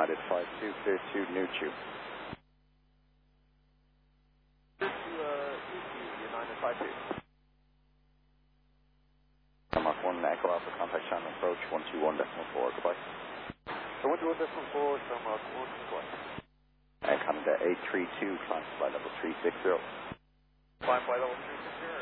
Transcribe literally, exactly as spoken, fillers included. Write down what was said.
United five two, clear to Nuchu. Clear to uh, United five two. Mark one, Echo Alpha, contact channel approach one two one decimal four, goodbye. So one two one decimal four, Mark one, goodbye. Uh, Canada eight three two, climb flight level three six zero. Climb flight level three six zero.